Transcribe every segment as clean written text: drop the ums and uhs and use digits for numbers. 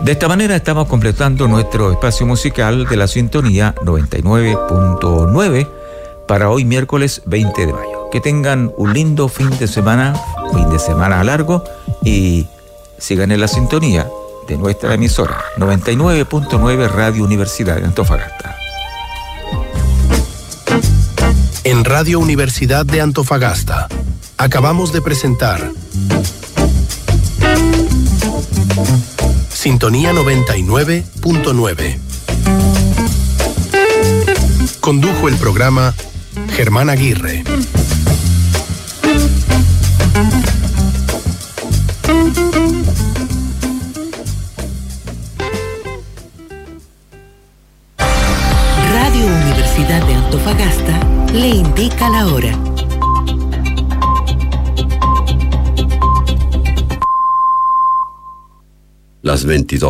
De esta manera estamos completando nuestro espacio musical de la sintonía 99.9 para hoy miércoles 20 de mayo. Que tengan un lindo fin de semana largo y sigan en la sintonía de nuestra emisora 99.9 Radio Universidad de Antofagasta. En Radio Universidad de Antofagasta acabamos de presentar Sintonía 99.9. Condujo el programa Germán Aguirre. Radio Universidad de Antofagasta le indica la hora. Las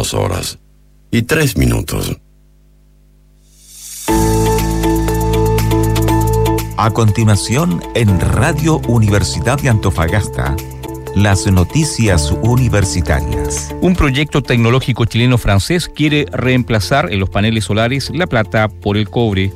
22:03. A continuación, en Radio Universidad de Antofagasta, las noticias universitarias. Un proyecto tecnológico chileno-francés quiere reemplazar en los paneles solares la plata por el cobre.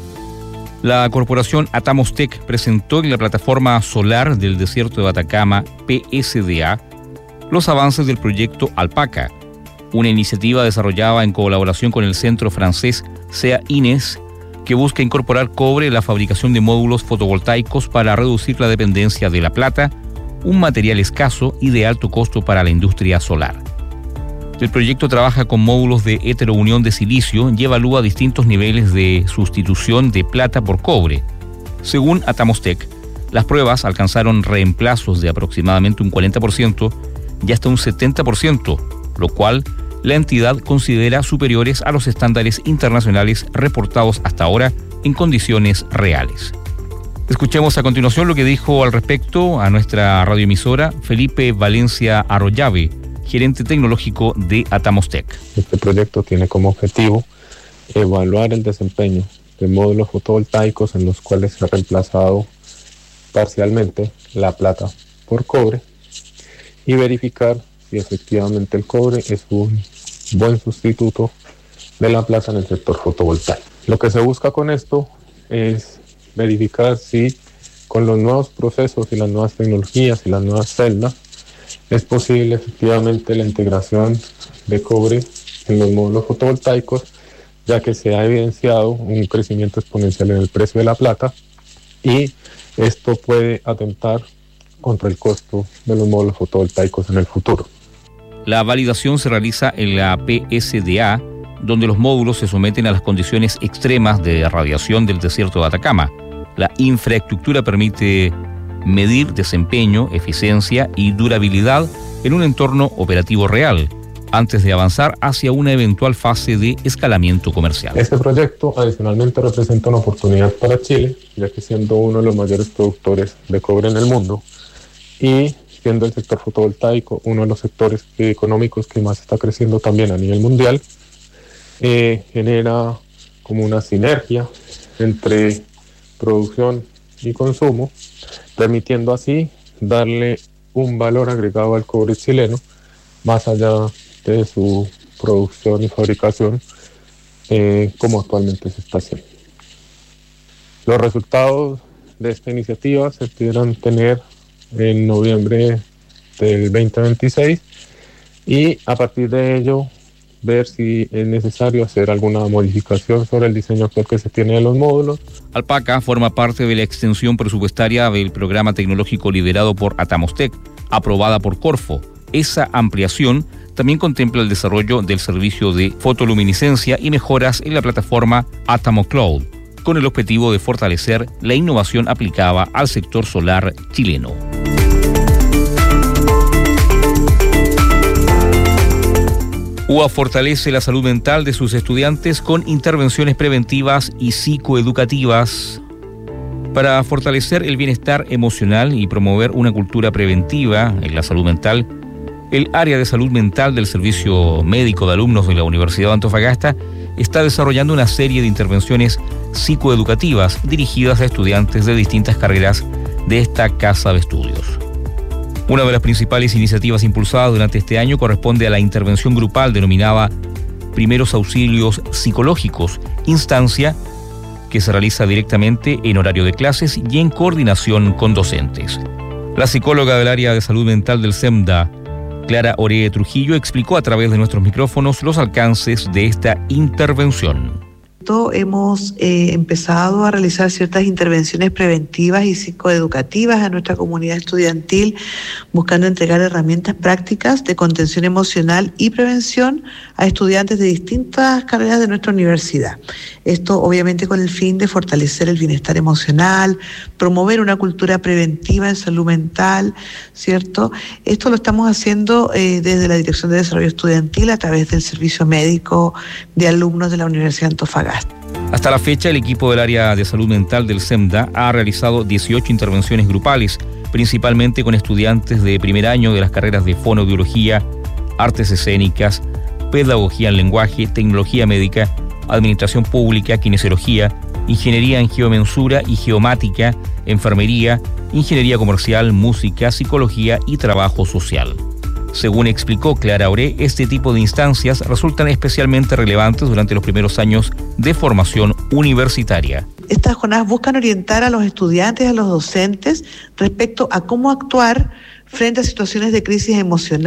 La corporación Atamostec presentó en la plataforma solar del desierto de Atacama, PSDA, los avances del proyecto Alpaca, una iniciativa desarrollada en colaboración con el centro francés CEA-INES, que busca incorporar cobre en la fabricación de módulos fotovoltaicos para reducir la dependencia de la plata, un material escaso y de alto costo para la industria solar. El proyecto trabaja con módulos de heterounión de silicio y evalúa distintos niveles de sustitución de plata por cobre. Según Atamostec, las pruebas alcanzaron reemplazos de aproximadamente un 40% y hasta un 70%, lo cual la entidad considera superiores a los estándares internacionales reportados hasta ahora en condiciones reales. Escuchemos a continuación lo que dijo al respecto a nuestra radioemisora Felipe Valencia Arroyave, gerente tecnológico de Atamostec. Este proyecto tiene como objetivo evaluar el desempeño de módulos fotovoltaicos en los cuales se ha reemplazado parcialmente la plata por cobre y verificar si efectivamente el cobre es un buen sustituto de la plata en el sector fotovoltaico. Lo que se busca con esto es verificar si con los nuevos procesos y las nuevas tecnologías y las nuevas celdas es posible efectivamente la integración de cobre en los módulos fotovoltaicos, ya que se ha evidenciado un crecimiento exponencial en el precio de la plata y esto puede atentar contra el costo de los módulos fotovoltaicos en el futuro. La validación se realiza en la PSDA, donde los módulos se someten a las condiciones extremas de radiación del desierto de Atacama. La infraestructura permite medir desempeño, eficiencia y durabilidad en un entorno operativo real, antes de avanzar hacia una eventual fase de escalamiento comercial. Este proyecto adicionalmente representa una oportunidad para Chile, ya que siendo uno de los mayores productores de cobre en el mundo y siendo el sector fotovoltaico uno de los sectores económicos que más está creciendo también a nivel mundial, genera como una sinergia entre producción y consumo, permitiendo así darle un valor agregado al cobre chileno más allá de su producción y fabricación, como actualmente se está haciendo. Los resultados de esta iniciativa se pudieran tener en noviembre del 2026 y a partir de ello ver si es necesario hacer alguna modificación sobre el diseño actual que se tiene de los módulos. Alpaca forma parte de la extensión presupuestaria del programa tecnológico liderado por Atamostec, aprobada por Corfo. Esa ampliación también contempla el desarrollo del servicio de fotoluminiscencia y mejoras en la plataforma Atamo Cloud, con el objetivo de fortalecer la innovación aplicada al sector solar chileno. UA fortalece la salud mental de sus estudiantes con intervenciones preventivas y psicoeducativas. Para fortalecer el bienestar emocional y promover una cultura preventiva en la salud mental, el área de salud mental del Servicio Médico de Alumnos de la Universidad de Antofagasta está desarrollando una serie de intervenciones psicoeducativas dirigidas a estudiantes de distintas carreras de esta casa de estudios. Una de las principales iniciativas impulsadas durante este año corresponde a la intervención grupal denominada Primeros Auxilios Psicológicos, instancia que se realiza directamente en horario de clases y en coordinación con docentes. La psicóloga del área de salud mental del SEMDA, Clara Oré Trujillo, explicó a través de nuestros micrófonos los alcances de esta intervención. Hemos empezado a realizar ciertas intervenciones preventivas y psicoeducativas a nuestra comunidad estudiantil, buscando entregar herramientas prácticas de contención emocional y prevención a estudiantes de distintas carreras de nuestra universidad. Esto obviamente con el fin de fortalecer el bienestar emocional, promover una cultura preventiva en salud mental, ¿cierto? Esto lo estamos haciendo desde la Dirección de Desarrollo Estudiantil a través del Servicio Médico de Alumnos de la Universidad de Antofagasta. Hasta la fecha, el equipo del área de salud mental del SEMDA ha realizado 18 intervenciones grupales, principalmente con estudiantes de primer año de las carreras de fonoaudiología, artes escénicas, pedagogía en lenguaje, tecnología médica, administración pública, kinesiología, ingeniería en geomensura y geomática, enfermería, ingeniería comercial, música, psicología y trabajo social. Según explicó Clara Oré, este tipo de instancias resultan especialmente relevantes durante los primeros años de formación universitaria. Estas jornadas buscan orientar a los estudiantes, a los docentes, respecto a cómo actuar frente a situaciones de crisis emocional.